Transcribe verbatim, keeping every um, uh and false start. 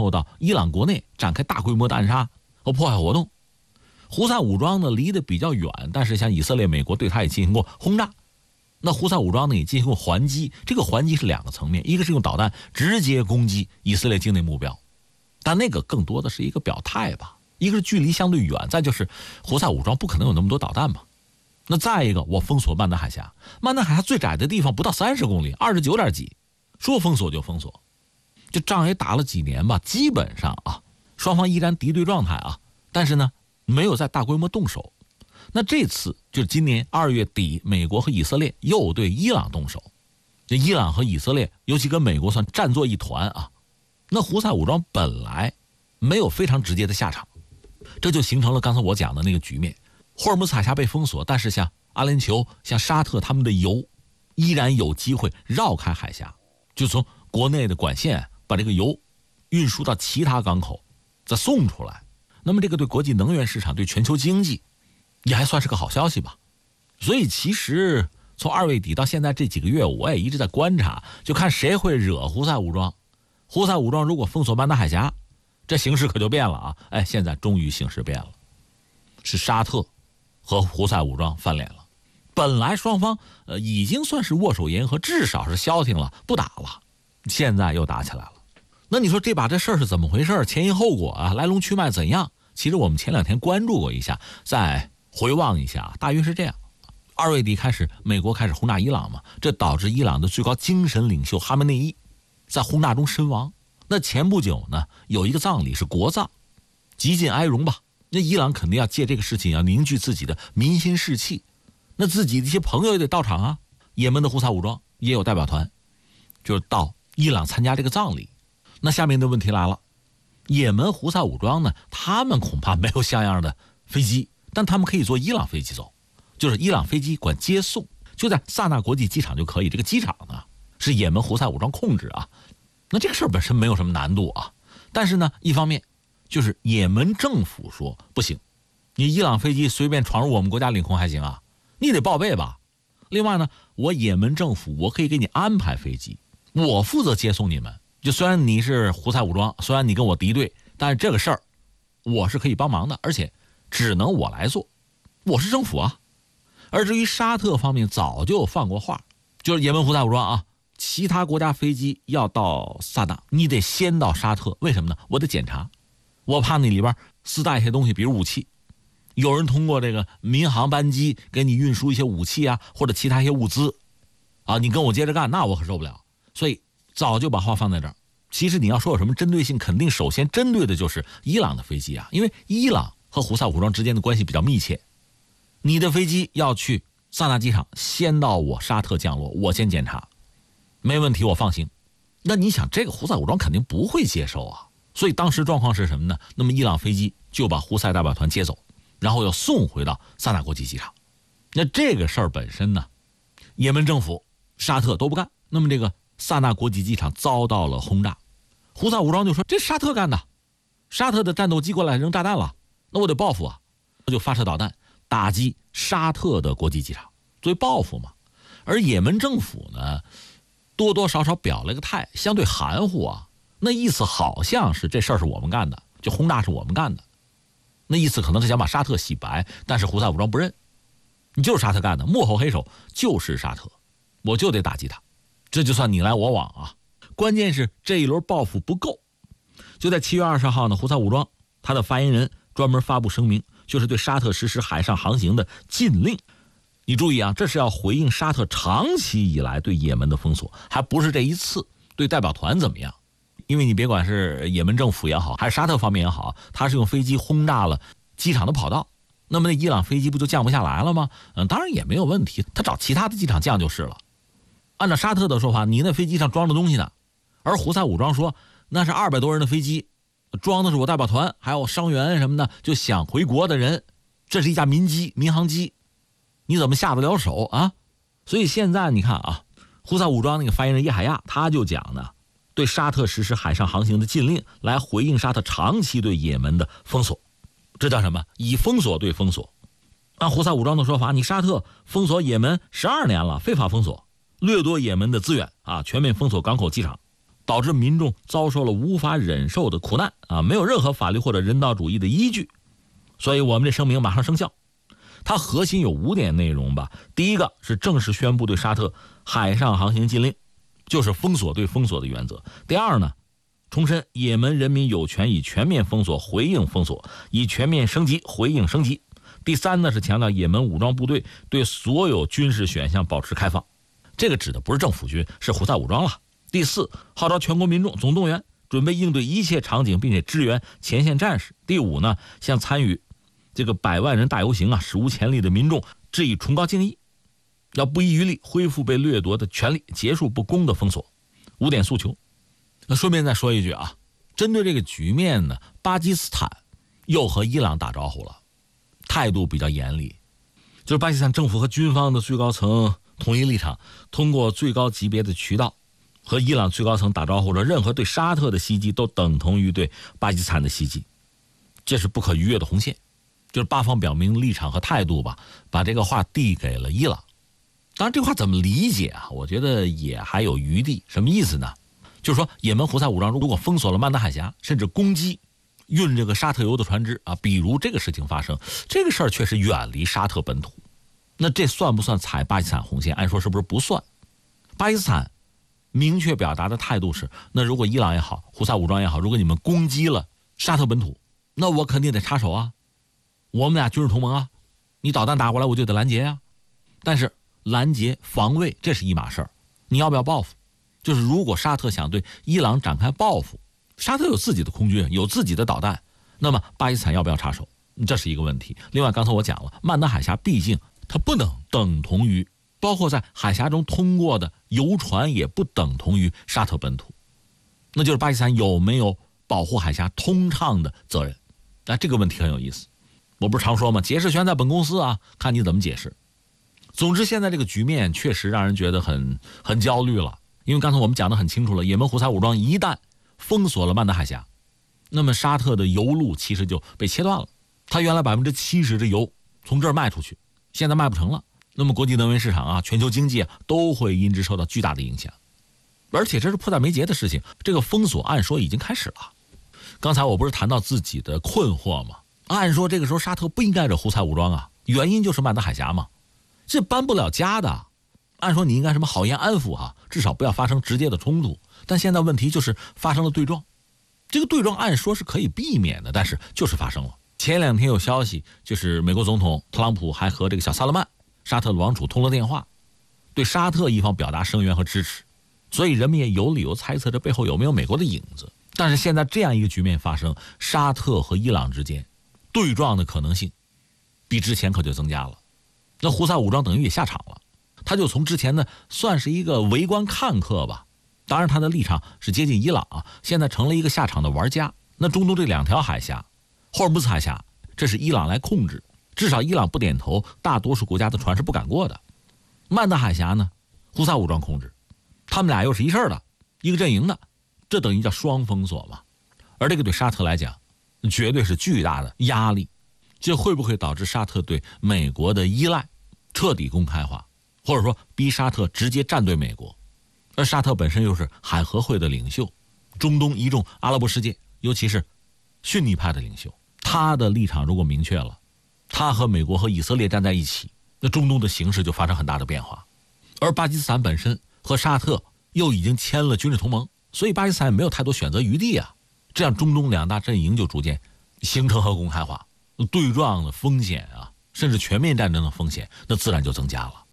透到伊朗国内，展开大规模的暗杀和破坏活动。胡塞武装呢离得比较远，但是像以色列、美国对他也进行过轰炸。那胡塞武装呢也进行过还击，这个还击是两个层面，一个是用导弹直接攻击以色列境内目标，但那个更多的是一个表态吧。一个是距离相对远，再就是胡塞武装不可能有那么多导弹嘛。那再一个，我封锁曼丹海峡，曼丹海峡最窄的地方不到三十公里，二十九点几，说封锁就封锁。这仗也打了几年吧，基本上啊，双方依然敌对状态啊，但是呢，没有再大规模动手。那这次就是今年二月底，美国和以色列又对伊朗动手。这伊朗和以色列，尤其跟美国算战作一团啊。那胡塞武装本来没有非常直接的下场，这就形成了刚才我讲的那个局面。霍尔木兹海峡被封锁，但是像阿联酋、像沙特他们的油依然有机会绕开海峡，就从国内的管线把这个油运输到其他港口，再送出来。那么这个对国际能源市场、对全球经济也还算是个好消息吧。所以其实从二月底到现在这几个月，我也一直在观察，就看谁会惹胡塞武装。胡塞武装如果封锁曼丹海峡，这形势可就变了啊！哎，现在终于形势变了，是沙特和胡塞武装翻脸了。本来双方呃已经算是握手言和，至少是消停了，不打了，现在又打起来了。那你说这把这事儿是怎么回事？前因后果啊，来龙去脉怎样？其实我们前两天关注过一下，再回望一下，大约是这样：二月底开始，美国开始轰炸伊朗嘛，这导致伊朗的最高精神领袖哈梅内伊在轰炸中身亡。那前不久呢，有一个葬礼是国葬，极尽哀荣吧。那伊朗肯定要借这个事情要凝聚自己的民心士气，那自己的一些朋友也得到场啊。也门的胡塞武装也有代表团，就是到伊朗参加这个葬礼。那下面的问题来了，也门胡塞武装呢，他们恐怕没有像样的飞机，但他们可以坐伊朗飞机走，就是伊朗飞机管接送，就在萨那国际机场就可以。这个机场呢是也门胡塞武装控制啊。那这个事儿本身没有什么难度啊，但是呢，一方面就是也门政府说不行，你伊朗飞机随便闯入我们国家领空还行啊，你得报备吧。另外呢，我也门政府我可以给你安排飞机，我负责接送你们。就虽然你是胡塞武装，虽然你跟我敌对，但是这个事儿我是可以帮忙的，而且只能我来做，我是政府啊。而至于沙特方面早就放过话，就是也门胡塞武装啊，其他国家飞机要到萨那，你得先到沙特。为什么呢？我得检查，我怕你里边私带一些东西，比如武器，有人通过这个民航班机给你运输一些武器啊，或者其他一些物资啊，你跟我接着干，那我可受不了。所以早就把话放在这儿。其实你要说有什么针对性，肯定首先针对的就是伊朗的飞机啊，因为伊朗和胡塞武装之间的关系比较密切。你的飞机要去萨那机场，先到我沙特降落，我先检查，没问题，我放行。那你想，这个胡塞武装肯定不会接受啊。所以当时状况是什么呢？那么伊朗飞机就把胡塞代表团接走，然后又送回到萨那国际机场。那这个事儿本身呢，也门政府、沙特都不干。那么这个萨那国际机场遭到了轰炸，胡塞武装就说这沙特干的，沙特的战斗机过来扔炸弹了，那我得报复啊，就发射导弹打击沙特的国际机场，作为报复嘛。而也门政府呢，多多少少表了个态，相对含糊啊，那意思好像是这事儿是我们干的，就轰炸是我们干的，那意思可能是想把沙特洗白。但是胡塞武装不认，你就是沙特干的，幕后黑手就是沙特，我就得打击他，这就算你来我往啊。关键是这一轮报复不够，就在七月二十号呢，胡塞武装他的发言人专门发布声明，就是对沙特实施海上航行的禁令。你注意啊，这是要回应沙特长期以来对也门的封锁，还不是这一次对代表团怎么样。因为你别管是也门政府也好，还是沙特方面也好，他是用飞机轰炸了机场的跑道，那么那伊朗飞机不就降不下来了吗？嗯，当然也没有问题，他找其他的机场降就是了。按照沙特的说法，你那飞机上装着东西呢，而胡塞武装说那是二百多人的飞机，装的是我代表团还有伤员什么的，就想回国的人，这是一架民机民航机，你怎么下得了手啊？所以现在你看啊，胡塞武装那个发言人叶海亚他就讲呢，对沙特实施海上航行的禁令，来回应沙特长期对也门的封锁。这叫什么？以封锁对封锁。按胡塞武装的说法，你沙特封锁也门十二年了，非法封锁，掠夺也门的资源啊，全面封锁港口机场。 导致民众遭受了无法忍受的苦难啊，没有任何法律或者人道主义的依据。所以我们这声明马上生效。它核心有五点内容吧。第一个是正式宣布对沙特海上航行禁令，就是封锁对封锁的原则。第二呢，重申也门人民有权以全面封锁回应封锁，以全面升级回应升级。第三呢，是强调也门武装部队对所有军事选项保持开放，这个指的不是政府军，是胡塞武装了。第四，号召全国民众总动员，准备应对一切场景，并且支援前线战士。第五呢，向参与这个百万人大游行啊，史无前例的民众致以崇高敬意，要不遗余力恢复被掠夺的权利，结束不公的封锁。五点诉求。那顺便再说一句啊，针对这个局面呢，巴基斯坦又和伊朗打招呼了，态度比较严厉，就是巴基斯坦政府和军方的最高层统一立场，通过最高级别的渠道和伊朗最高层打招呼了，任何对沙特的袭击都等同于对巴基斯坦的袭击，这是不可逾越的红线。就是巴方表明立场和态度吧，把这个话递给了伊朗。当然这话怎么理解啊，我觉得也还有余地。什么意思呢？就是说也门胡塞武装如果封锁了曼德海峡，甚至攻击运这个沙特油的船只啊，比如这个事情发生，这个事儿确实远离沙特本土，那这算不算踩巴基斯坦红线？按说是不是不算？巴基斯坦明确表达的态度是，那如果伊朗也好，胡塞武装也好，如果你们攻击了沙特本土，那我肯定得插手啊，我们俩军事同盟啊，你导弹打过来我就得拦截啊。但是拦截防卫这是一码事儿，你要不要报复？就是如果沙特想对伊朗展开报复，沙特有自己的空军，有自己的导弹，那么巴基斯坦要不要插手，这是一个问题。另外刚才我讲了，曼德海峡毕竟它不能等同于，包括在海峡中通过的油船也不等同于沙特本土，那就是巴基斯坦有没有保护海峡通畅的责任。那这个问题很有意思，我不是常说吗？解释权在本公司啊，看你怎么解释。总之现在这个局面确实让人觉得很很焦虑了，因为刚才我们讲得很清楚了，也门胡塞武装一旦封锁了曼德海峡，那么沙特的油路其实就被切断了。它原来百分之七十的油从这儿卖出去，现在卖不成了，那么国际能源市场啊，全球经济啊都会因之受到巨大的影响。而且这是迫在眉睫的事情，这个封锁按说已经开始了。刚才我不是谈到自己的困惑吗？按说这个时候沙特不应该惹胡塞武装啊，原因就是曼德海峡嘛，这搬不了家的。按说你应该什么好言安抚哈、啊，至少不要发生直接的冲突。但现在问题就是发生了对撞，这个对撞按说是可以避免的，但是就是发生了。前两天有消息，就是美国总统特朗普还和这个小萨勒曼沙特的王储通了电话，对沙特一方表达声援和支持，所以人们也有理由猜测这背后有没有美国的影子。但是现在这样一个局面发生，沙特和伊朗之间对撞的可能性比之前可就增加了。那胡塞武装等于也下场了，他就从之前呢算是一个围观看客吧，当然他的立场是接近伊朗啊，现在成了一个下场的玩家。那中东这两条海峡，霍尔木兹海峡，这是伊朗来控制，至少伊朗不点头，大多数国家的船是不敢过的。曼德海峡呢，胡塞武装控制，他们俩又是一事儿的，一个阵营的，这等于叫双封锁嘛。而这个对沙特来讲，绝对是巨大的压力。这会不会导致沙特对美国的依赖彻底公开化，或者说逼沙特直接站队美国？而沙特本身又是海合会的领袖，中东一众阿拉伯世界，尤其是逊尼派的领袖，他的立场如果明确了，他和美国和以色列站在一起，那中东的形势就发生很大的变化。而巴基斯坦本身和沙特又已经签了军事同盟，所以巴基斯坦也没有太多选择余地啊。这样中东两大阵营就逐渐形成和公开化，对撞的风险啊，甚至全面战争的风险，那自然就增加了。